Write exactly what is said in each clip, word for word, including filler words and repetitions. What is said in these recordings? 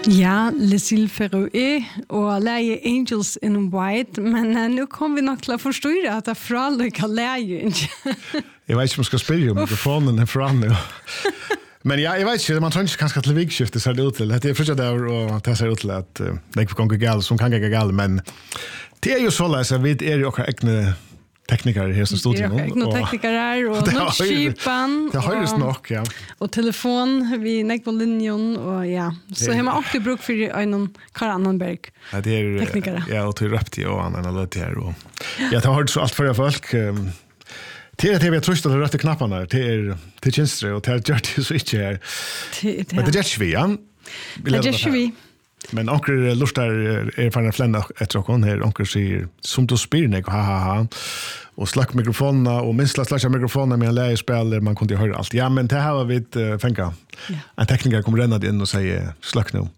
Ja, Lucille Ferroé og leie Angels in White, men uh, nu kommer vi nok til å forstå at det er fralykker leie ikke. Jeg vet ikke om jeg skal spille om mikrofonen er fra nu. Men ja, jeg vet ikke, man tror ikke kanskje til vikskiftet ser det ut til. Det er først der, og det ser ut til at uh, det ikke kan gå galt, som kan gå galt, men det er jo så løs at vi er jo akkurat egne teknikere her som studier. Det er ikke noen teknikere her, og noen skipen. Det høres nok, ja. Og telefon, vi er på linjen, og ja. Så har man alltid brukt for en Karl Annenberg ja, det er, teknikere. Ja, og til Røpti og han er løtt her. Og, ja, det har hørt så alt for folk. Um, Det er det vi har trøst til de røtte knappene, det er til Kinstre, og det er gjort det så ikke her. Men det er ikke vi, ja. Det er ikke vi. Men onker lustar er for en flenne etter åkken her, onker sier, som du spyr nek, ha ha ha, og slakk mikrofonene, og minst slakk mikrofonene med en leierspiller, man kunne høre alt. Ja, men det her var vi uh, fengt. Ja. En tekniker kommer rennad inn og sier, slakk nå.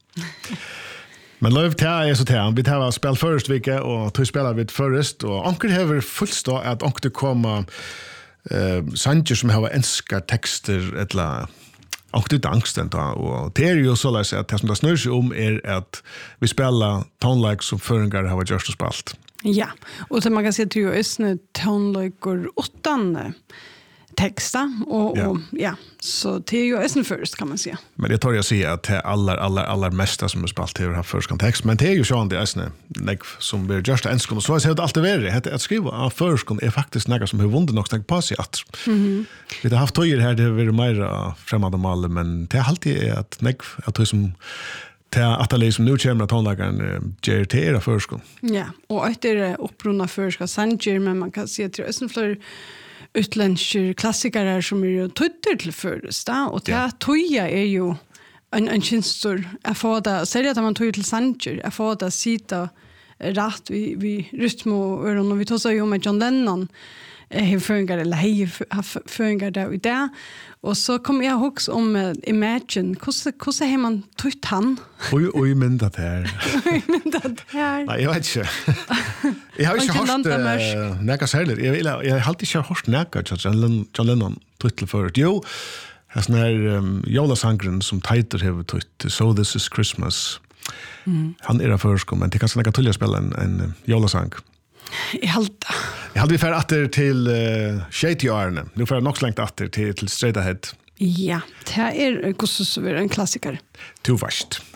Men løv til er så til, vi tar spil først vike, og tog spiller vi først, og onker hever fullstå at onker det kommer uh, sanger som har ønsket tekster, eller onker det angsten da, og det er jo så løs at det som det snør seg om er at vi spiller tonelike som føringer har gjort og spalt. Ja, og så man kan se til jo østene tonelike utan texta och ja. och ja så det är ju ösen först kan man säga. Men det tar jag säga att det alla alla alla mesta som är spalt här har först kontext men det är ju så det ösne like som blir just enskon och så har det alltid varit att skriva av först är faktiskt något som har vunnit något steg på sig att. Mhm. Vi har haft tojer här det har varit mer främmande mål men det är alltid att nek att det som det att det som nu kommer att tonläggaren ger till era förskon. Ja, och efter upprunna förska sanger men man kan se till ösen för utländska klassiker som är ju tuttar till först och det ja. Toja är ju en en tjänstor jag får det säger att man tojar till sanger jag får det sitta rätt vi vi rytm och öron och vi tar så ju med John Lennon eh förungar eller hej förungar där och där och så kommer jag också om uh, Imagine hur hur har man tryckt han oj oj men det här men det här nej jag vet inte jag har inte hört näka säljer jag vill jag har alltid inte hört näka John Lennon tryckt för jo här när um, Jola Sangren som titel har tryckt So This Is Christmas mm. han är där först men det kan snacka till att spela en en Jola Sang I halta. Jag hade vi för åter till uh, Shady Arne. Nu får jag nog slängt åter till till Straight Ahead. Ja, det är er, en klassiker. Too fast.